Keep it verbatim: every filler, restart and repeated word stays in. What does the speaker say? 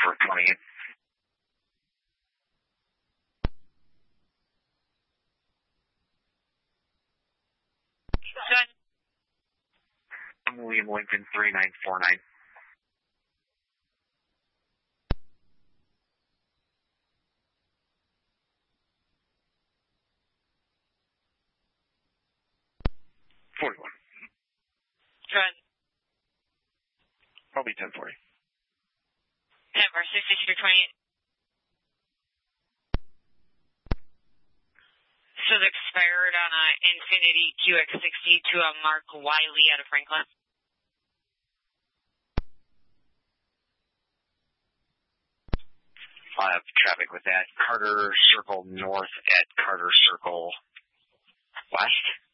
for twenty-eight. William Lincoln three nine four nine. forty-one. Trent. Probably ten forty. Denver, sixty-three twenty-eight. So they expired on a Infinity Q X sixty to a Mark Wiley out of Franklin. I have traffic with that. Carter Circle North at Carter Circle West.